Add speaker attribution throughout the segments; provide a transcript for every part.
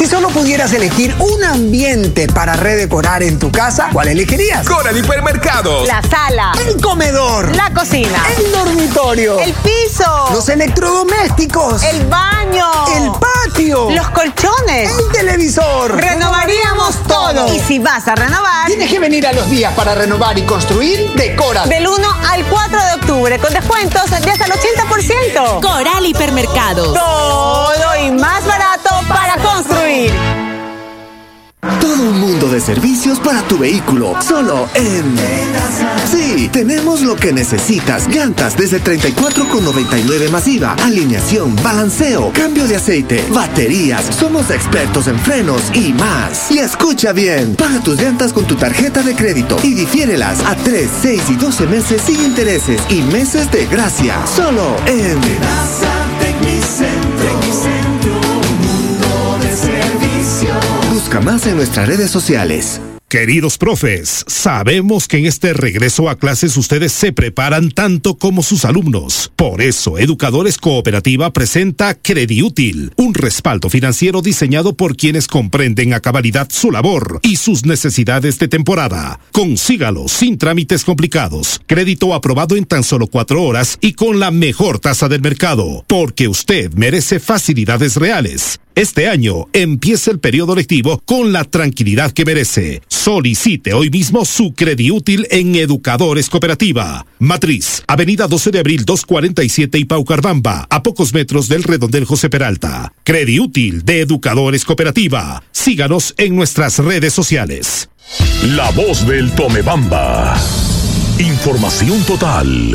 Speaker 1: Si solo pudieras elegir un ambiente para redecorar en tu casa, ¿cuál elegirías?
Speaker 2: Coral Hipermercados.
Speaker 3: La sala.
Speaker 1: El comedor.
Speaker 3: La cocina.
Speaker 1: El dormitorio.
Speaker 3: El piso.
Speaker 1: Los electrodomésticos.
Speaker 3: El baño.
Speaker 1: El patio.
Speaker 3: Los colchones.
Speaker 1: El televisor.
Speaker 3: Renovaríamos todo. Y si vas a renovar,
Speaker 1: tienes que venir a los días para renovar y construir de Coral.
Speaker 3: Del 1 al 4 de octubre, con descuentos de hasta el 80%.
Speaker 4: Coral Hipermercados.
Speaker 3: Todo y más barato para construir.
Speaker 5: Todo un mundo de servicios para tu vehículo, solo en... Sí, tenemos lo que necesitas. Llantas desde 34,99 masiva, alineación, balanceo, cambio de aceite, baterías. Somos expertos en frenos y más. Y escucha bien, paga tus llantas con tu tarjeta de crédito y difiérelas a 3, 6 y 12 meses sin intereses y meses de gracia. Solo en... Busca más en nuestras redes sociales.
Speaker 6: Queridos profes, sabemos que en este regreso a clases ustedes se preparan tanto como sus alumnos. Por eso, Educadores Cooperativa presenta CrediÚtil, un respaldo financiero diseñado por quienes comprenden a cabalidad su labor y sus necesidades de temporada. Consígalo sin trámites complicados, crédito aprobado en tan solo 4 horas y con la mejor tasa del mercado, porque usted merece facilidades reales. Este año empieza el periodo lectivo con la tranquilidad que merece. Solicite hoy mismo su CrediÚtil en Educadores Cooperativa. Matriz, Avenida 12 de Abril 247 y Paucarbamba, a pocos metros del Redondel José Peralta. CrediÚtil de Educadores Cooperativa. Síganos en nuestras redes sociales.
Speaker 2: La voz del Tomebamba. Información total.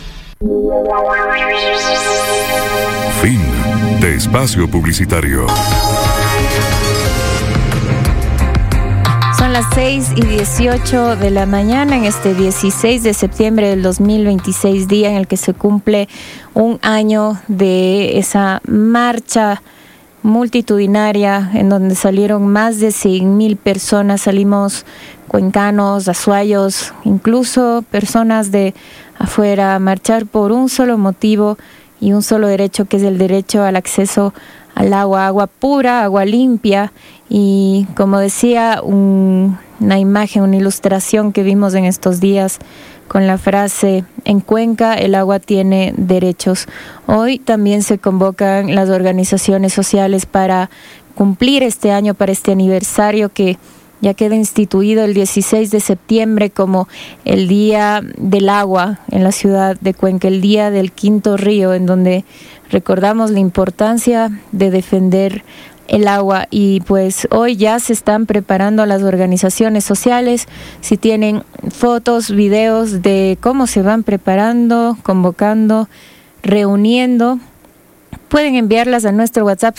Speaker 7: Fin de espacio publicitario.
Speaker 8: Son las 6:18 de la mañana en este 16 de septiembre del 2026, día en el que se cumple un año de esa marcha multitudinaria en donde salieron más de 100,000 personas. Salimos cuencanos, azuayos, incluso personas de afuera a marchar por un solo motivo y un solo derecho, que es el derecho al acceso al agua pura, agua limpia. Y como decía una imagen, una ilustración que vimos en estos días con la frase: en Cuenca el agua tiene derechos. Hoy también se convocan las organizaciones sociales para cumplir este año, para este aniversario que ya queda instituido el 16 de septiembre como el Día del Agua en la ciudad de Cuenca, el Día del Quinto Río, en donde recordamos la importancia de defender el agua. Y pues hoy ya se están preparando las organizaciones sociales. Si tienen fotos, videos de cómo se van preparando, convocando, reuniendo, pueden enviarlas a nuestro WhatsApp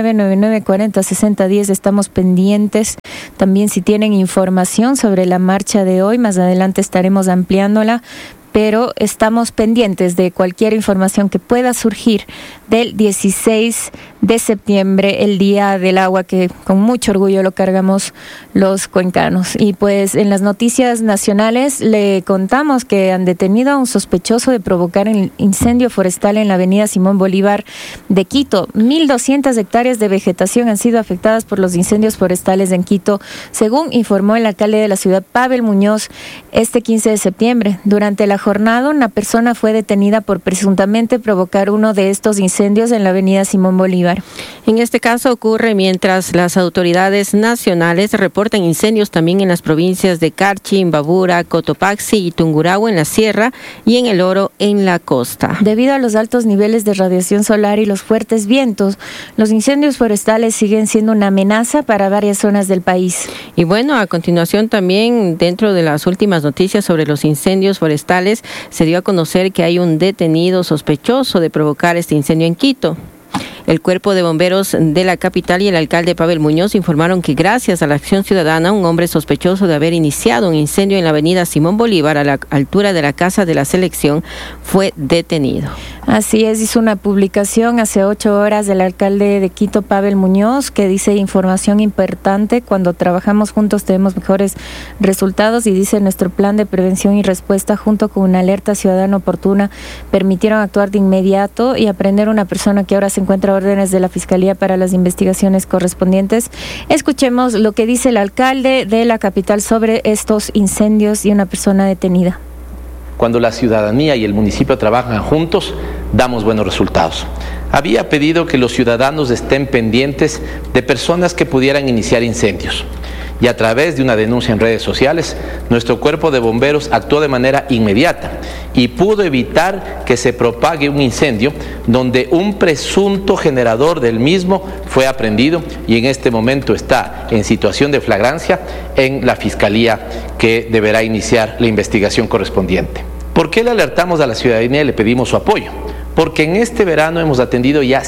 Speaker 8: 0999406010. Estamos pendientes. También si tienen información sobre la marcha de hoy, más adelante estaremos ampliándola, pero estamos pendientes de cualquier información que pueda surgir del 16 de septiembre, el Día del Agua, que con mucho orgullo lo cargamos los cuencanos. Y pues en las noticias nacionales le contamos que han detenido a un sospechoso de provocar un incendio forestal en la avenida Simón Bolívar de Quito. 1,200 hectáreas de vegetación han sido afectadas por los incendios forestales en Quito, según informó el alcalde de la ciudad, Pavel Muñoz, este 15 de septiembre. Durante la jornada, una persona fue detenida por presuntamente provocar uno de estos incendios en la avenida Simón Bolívar.
Speaker 9: En este caso ocurre mientras las autoridades nacionales reportan incendios también en las provincias de Carchi, Imbabura, Cotopaxi y Tungurahua en la sierra y en El Oro en la costa.
Speaker 8: Debido a los altos niveles de radiación solar y los fuertes vientos, los incendios forestales siguen siendo una amenaza para varias zonas del país.
Speaker 9: Y bueno, a continuación también, dentro de las últimas noticias sobre los incendios forestales, se dio a conocer que hay un detenido sospechoso de provocar este incendio en Quito. El Cuerpo de Bomberos de la capital y el alcalde Pavel Muñoz informaron que gracias a la acción ciudadana, un hombre sospechoso de haber iniciado un incendio en la avenida Simón Bolívar a la altura de la Casa de la Selección fue detenido.
Speaker 8: Así es, hizo una publicación hace 8 horas del alcalde de Quito, Pavel Muñoz, que dice: información importante, cuando trabajamos juntos tenemos mejores resultados, y dice: nuestro plan de prevención y respuesta junto con una alerta ciudadana oportuna permitieron actuar de inmediato y aprender a una persona que ahora se encuentra órdenes de la Fiscalía para las investigaciones correspondientes. Escuchemos lo que dice el alcalde de la capital sobre estos incendios y una persona detenida.
Speaker 4: Cuando la ciudadanía y el municipio trabajan juntos, damos buenos resultados. Había pedido que los ciudadanos estén pendientes de personas que pudieran iniciar incendios. Y a través de una denuncia en redes sociales, nuestro cuerpo de bomberos actuó de manera inmediata y pudo evitar que se propague un incendio donde un presunto generador del mismo fue aprehendido y en este momento está en situación de flagrancia en la Fiscalía, que deberá iniciar la investigación correspondiente. ¿Por qué le alertamos a la ciudadanía y le pedimos su apoyo? Porque en este verano hemos atendido ya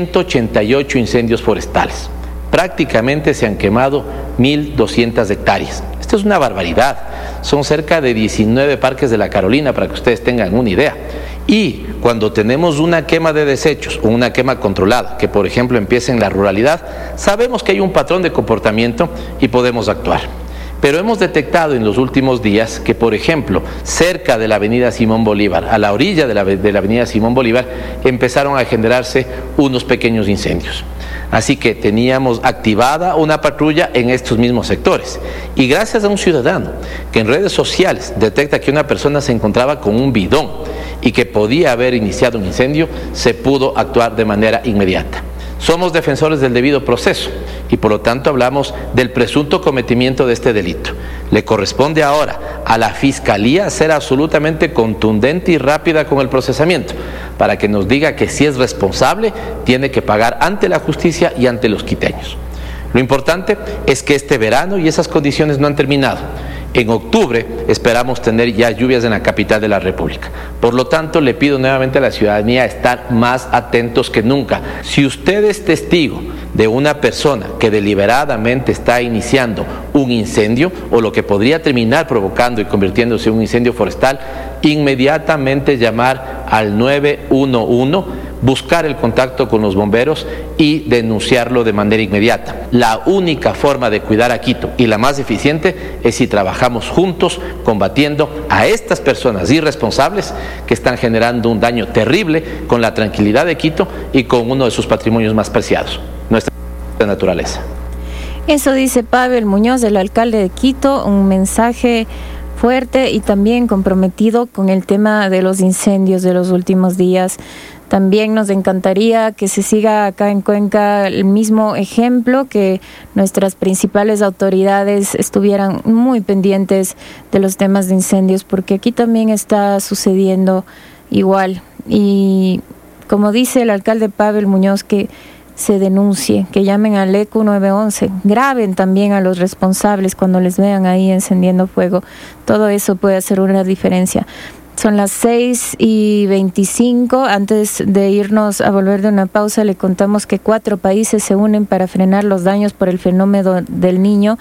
Speaker 4: 188 incendios forestales. Prácticamente se han quemado 1.200 hectáreas. Esto es una barbaridad. Son cerca de 19 parques de la Carolina, para que ustedes tengan una idea. Y cuando tenemos una quema de desechos o una quema controlada, que por ejemplo empieza en la ruralidad, sabemos que hay un patrón de comportamiento y podemos actuar. Pero hemos detectado en los últimos días que, por ejemplo, cerca de la avenida Simón Bolívar, a la orilla de la avenida Simón Bolívar, empezaron a generarse unos pequeños incendios. Así que teníamos activada una patrulla en estos mismos sectores. Y gracias a un ciudadano que en redes sociales detecta que una persona se encontraba con un bidón y que podía haber iniciado un incendio, se pudo actuar de manera inmediata. Somos defensores del debido proceso y por lo tanto hablamos del presunto cometimiento de este delito. Le corresponde ahora a la Fiscalía ser absolutamente contundente y rápida con el procesamiento, para que nos diga que si es responsable, tiene que pagar ante la justicia y ante los quiteños. Lo importante es que este verano y esas condiciones no han terminado. En octubre esperamos tener ya lluvias en la capital de la República. Por lo tanto, le pido nuevamente a la ciudadanía estar más atentos que nunca. Si usted es testigo de una persona que deliberadamente está iniciando un incendio o lo que podría terminar provocando y convirtiéndose en un incendio forestal, inmediatamente llamar al 911, buscar el contacto con los bomberos y denunciarlo de manera inmediata. La única forma de cuidar a Quito y la más eficiente es si trabajamos juntos combatiendo a estas personas irresponsables que están generando un daño terrible con la tranquilidad de Quito y con uno de sus patrimonios más preciados, nuestra naturaleza.
Speaker 8: Eso dice Pavel Muñoz, el alcalde de Quito, un mensaje fuerte y también comprometido con el tema de los incendios de los últimos días. También nos encantaría que se siga acá en Cuenca el mismo ejemplo, que nuestras principales autoridades estuvieran muy pendientes de los temas de incendios, porque aquí también está sucediendo igual. Y como dice el alcalde Pavel Muñoz, que se denuncie, que llamen al ECU 911, graben también a los responsables cuando les vean ahí encendiendo fuego. Todo eso puede hacer una diferencia. Son las 6:25. Antes de irnos a volver de una pausa, le contamos que 4 países se unen para frenar los daños por el fenómeno del Niño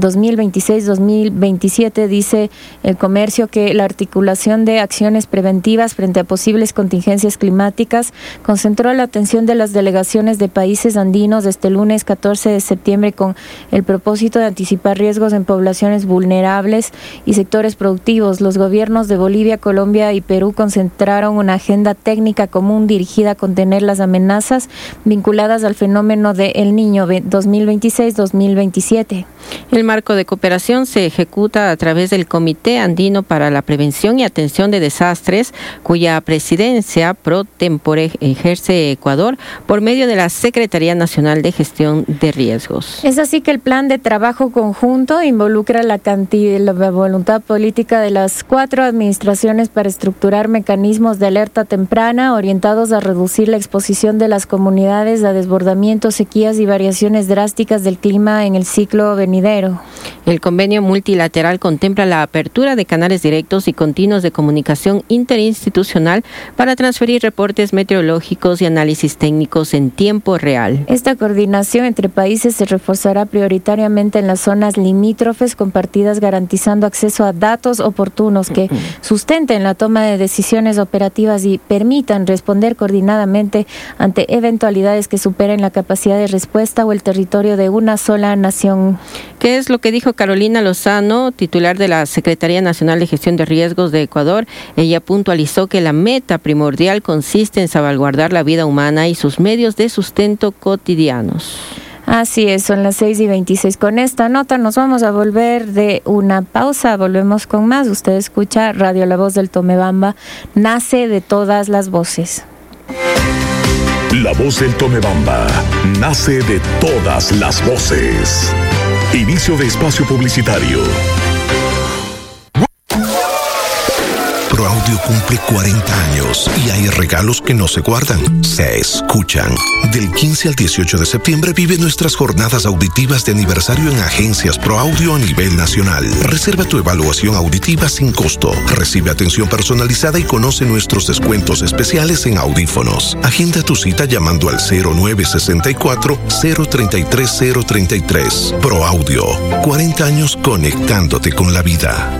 Speaker 8: 2026-2027. Dice el Comercio que la articulación de acciones preventivas frente a posibles contingencias climáticas concentró la atención de las delegaciones de países andinos este lunes 14 de septiembre con el propósito de anticipar riesgos en poblaciones vulnerables y sectores productivos. Los gobiernos de Bolivia, Colombia y Perú concentraron una agenda técnica común dirigida a contener las amenazas vinculadas al fenómeno de El Niño 2026-2027.
Speaker 9: El marco de cooperación se ejecuta a través del Comité Andino para la Prevención y Atención de Desastres, cuya presidencia pro tempore ejerce Ecuador por medio de la Secretaría Nacional de Gestión de Riesgos.
Speaker 8: Es así que el plan de trabajo conjunto involucra la voluntad política de las 4 administraciones para estructurar mecanismos de alerta temprana orientados a reducir la exposición de las comunidades a desbordamientos, sequías y variaciones drásticas del clima en el ciclo venidero.
Speaker 9: El convenio multilateral contempla la apertura de canales directos y continuos de comunicación interinstitucional para transferir reportes meteorológicos y análisis técnicos en tiempo real.
Speaker 8: Esta coordinación entre países se reforzará prioritariamente en las zonas limítrofes compartidas, garantizando acceso a datos oportunos que sustenten faciliten la toma de decisiones operativas y permitan responder coordinadamente ante eventualidades que superen la capacidad de respuesta o el territorio de una sola nación.
Speaker 9: ¿Qué es lo que dijo Carolina Lozano, titular de la Secretaría Nacional de Gestión de Riesgos de Ecuador? Ella puntualizó que la meta primordial consiste en salvaguardar la vida humana y sus medios de sustento cotidianos.
Speaker 8: Así es, son las 6:26. Con esta nota nos vamos a volver de una pausa. Volvemos con más. Usted escucha Radio La Voz del Tomebamba. Nace de todas las voces.
Speaker 2: La Voz del Tomebamba. Nace de todas las voces. Inicio de espacio publicitario.
Speaker 10: ProAudio cumple 40 años y hay regalos que no se guardan, se escuchan. Del 15 al 18 de septiembre vive nuestras jornadas auditivas de aniversario en agencias ProAudio a nivel nacional. Reserva tu evaluación auditiva sin costo. Recibe atención personalizada y conoce nuestros descuentos especiales en audífonos. Agenda tu cita llamando al 0964-033-033. ProAudio, 40 años conectándote con la vida.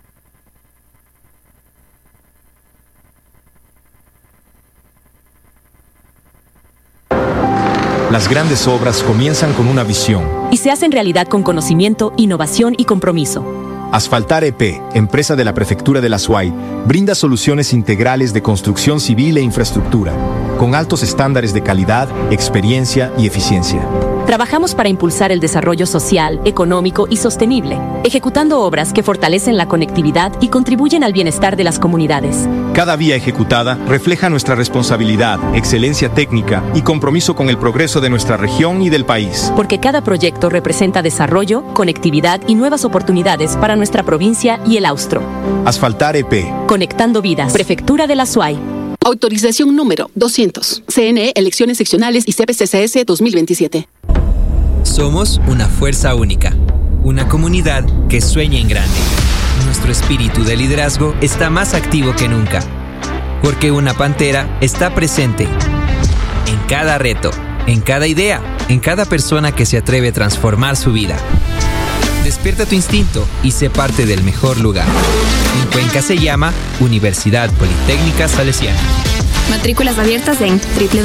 Speaker 11: Las grandes obras comienzan con una visión
Speaker 12: y se hacen realidad con conocimiento, innovación y compromiso.
Speaker 11: Asfaltar EP, empresa de la Prefectura de la SUAY, brinda soluciones integrales de construcción civil e infraestructura, con altos estándares de calidad, experiencia y eficiencia.
Speaker 12: Trabajamos para impulsar el desarrollo social, económico y sostenible, ejecutando obras que fortalecen la conectividad y contribuyen al bienestar de las comunidades.
Speaker 11: Cada vía ejecutada refleja nuestra responsabilidad, excelencia técnica y compromiso con el progreso de nuestra región y del país.
Speaker 12: Porque cada proyecto representa desarrollo, conectividad y nuevas oportunidades para nuestra provincia y el austro.
Speaker 11: Asfaltar EP.
Speaker 12: Conectando vidas. Prefectura de la SUAY.
Speaker 13: Autorización número 200. CNE, Elecciones Seccionales y CPCCS 2027.
Speaker 14: Somos una fuerza única, una comunidad que sueña en grande. Nuestro espíritu de liderazgo está más activo que nunca, porque una pantera está presente en cada reto, en cada idea, en cada persona que se atreve a transformar su vida. Despierta tu instinto y sé parte del mejor lugar. En Cuenca se llama Universidad Politécnica Salesiana.
Speaker 15: Matrículas abiertas en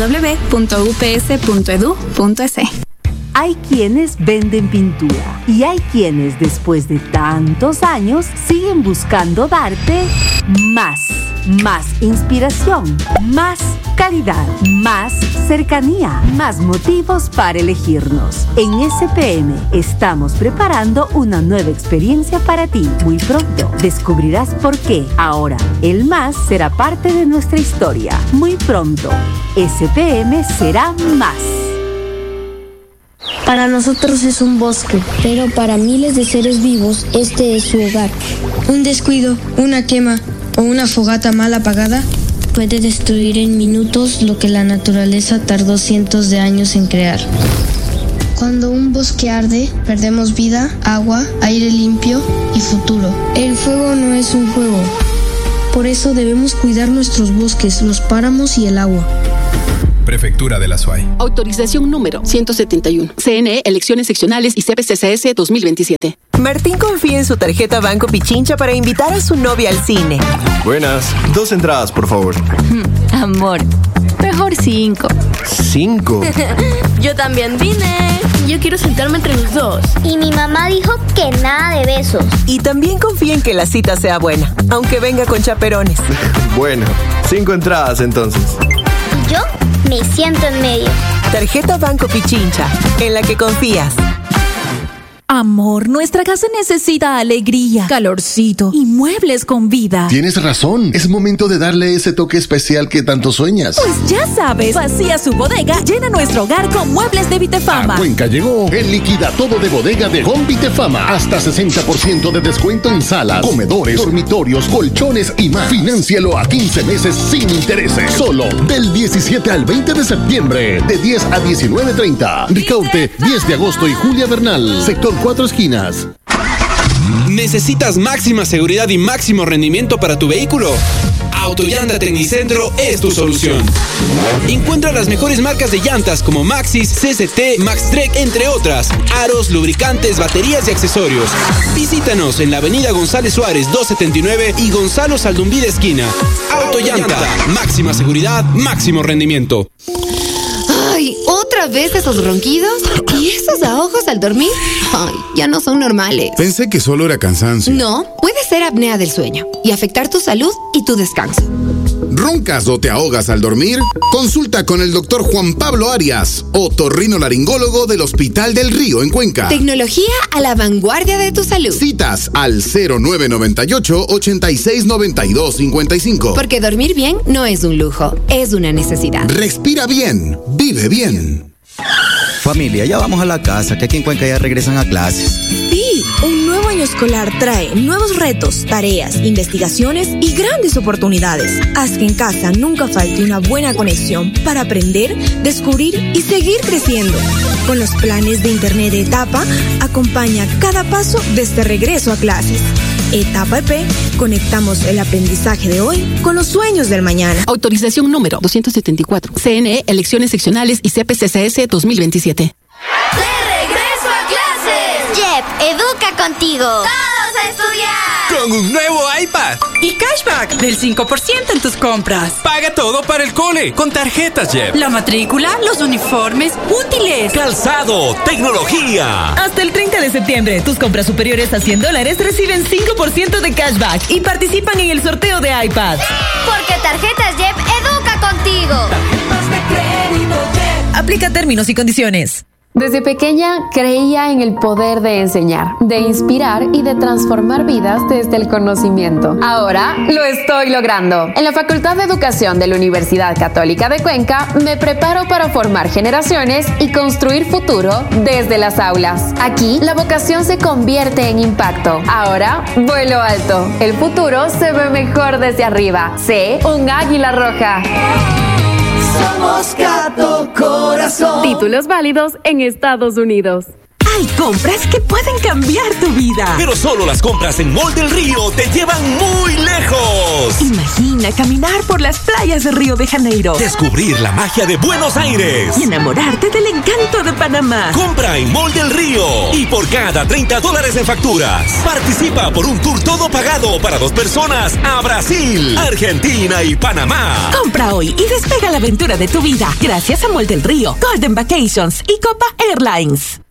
Speaker 15: www.ups.edu.es.
Speaker 16: Hay quienes venden pintura y hay quienes después de tantos años siguen buscando darte más inspiración, más calidad, más cercanía, más motivos para elegirnos. En SPM estamos preparando una nueva experiencia para ti. Muy pronto descubrirás por qué ahora el más será parte de nuestra historia. Muy pronto, SPM será más.
Speaker 17: Para nosotros es un bosque, pero para miles de seres vivos este es su hogar. Un descuido, una quema o una fogata mal apagada puede destruir en minutos lo que la naturaleza tardó cientos de años en crear. Cuando un bosque arde, perdemos vida, agua, aire limpio y futuro. El fuego no es un juego. Por eso debemos cuidar nuestros bosques, los páramos y el agua.
Speaker 18: Prefectura de la SUAY.
Speaker 13: Autorización número 171. CNE, Elecciones Seccionales y CPCCS 2027.
Speaker 3: Martín confía en su tarjeta Banco Pichincha para invitar a su novia al cine.
Speaker 18: Buenas, 2 entradas, por favor.
Speaker 17: Amor, mejor 5.
Speaker 18: ¿5?
Speaker 17: Yo también vine. Yo quiero sentarme entre los dos.
Speaker 19: Y mi mamá dijo que nada de besos.
Speaker 3: Y también confía en que la cita sea buena, aunque venga con chaperones.
Speaker 18: Bueno, 5 entradas entonces.
Speaker 19: ¿Y yo? Me siento en medio.
Speaker 3: Tarjeta Banco Pichincha, en la que confías.
Speaker 20: Amor, nuestra casa necesita alegría, calorcito y muebles con vida.
Speaker 21: Tienes razón, es momento de darle ese toque especial que tanto sueñas.
Speaker 20: Pues ya sabes, vacía su bodega, llena nuestro hogar con muebles de Vitefama.
Speaker 21: A Cuenca llegó el liquida todo de bodega de Home Vitefama. Hasta 60% de descuento en salas, comedores, dormitorios, colchones y más. Financialo a 15 meses sin intereses. Solo del 17 al 20 de septiembre, de 10 a 19:30. Ricaurte, 10 de agosto y Julia Bernal. Sector 4 esquinas.
Speaker 22: ¿Necesitas máxima seguridad y máximo rendimiento para tu vehículo?
Speaker 1: Autollanta Tecnicentro es tu solución. Encuentra las mejores marcas de llantas como Maxxis, CCT, Maxtrek, entre otras. Aros, lubricantes, baterías y accesorios. Visítanos en la avenida González Suárez 279 y Gonzalo Saldumbide esquina. Autollanta, máxima seguridad, máximo rendimiento.
Speaker 22: Ay, ¿otra vez esos ronquidos? ¿Y esos ahogos al dormir? Ay, ya no son normales.
Speaker 23: Pensé que solo era cansancio.
Speaker 22: No, puede ser apnea del sueño y afectar tu salud y tu descanso.
Speaker 23: ¿Roncas o te ahogas al dormir? Consulta con el doctor Juan Pablo Arias, otorrinolaringólogo del Hospital del Río en Cuenca.
Speaker 22: Tecnología a la vanguardia de tu salud.
Speaker 23: Citas al 0998-869255.
Speaker 22: Porque dormir bien no es un lujo, es una necesidad.
Speaker 23: Respira bien, vive bien.
Speaker 24: Familia, ya vamos a la casa, que aquí en Cuenca ya regresan a clases.
Speaker 25: Sí, un nuevo año escolar trae nuevos retos, tareas, investigaciones y grandes oportunidades. Haz que en casa nunca falte una buena conexión para aprender, descubrir y seguir creciendo. Con los planes de Internet de Etapa, acompaña cada paso de este regreso a clases. Etapa EP, conectamos el aprendizaje de hoy con los sueños del mañana.
Speaker 13: Autorización número 274. CNE, Elecciones Seccionales y CPCSS 2027.
Speaker 19: ¡De regreso a clases! Jep, educa contigo. ¡Todos a estudiar!
Speaker 1: Con un nuevo iPad.
Speaker 26: Y cashback del 5% en tus compras.
Speaker 1: Paga todo para el cole con tarjetas Jep.
Speaker 26: La matrícula, los uniformes, útiles.
Speaker 1: Calzado, tecnología.
Speaker 3: Hasta el 30 de septiembre, tus compras superiores a $100 reciben 5% de cashback y participan en el sorteo de iPad.
Speaker 19: Porque Tarjetas Jep educa contigo.
Speaker 26: Tarjetas de crédito Jep.
Speaker 3: Aplica términos y condiciones.
Speaker 27: Desde pequeña creía en el poder de enseñar, de inspirar y de transformar vidas desde el conocimiento. Ahora lo estoy logrando. En la Facultad de Educación de la Universidad Católica de Cuenca me preparo para formar generaciones y construir futuro desde las aulas. Aquí la vocación se convierte en impacto. Ahora vuelo alto. El futuro se ve mejor desde arriba. Sé un águila roja.
Speaker 28: Somos Gato Corazón.
Speaker 27: Títulos válidos en Estados Unidos.
Speaker 3: Hay compras que pueden cambiar tu vida.
Speaker 1: Pero solo las compras en Mall del Río te llevan muy lejos.
Speaker 3: Imagina caminar por las playas de Río de Janeiro.
Speaker 1: Descubrir la magia de Buenos Aires.
Speaker 3: Y enamorarte del encanto de Panamá.
Speaker 1: Compra en Mall del Río. Y por cada $30 en facturas, participa por un tour todo pagado para 2 personas a Brasil, Argentina y Panamá.
Speaker 3: Compra hoy y despega la aventura de tu vida. Gracias a Mall del Río, Golden Vacations y Copa Airlines.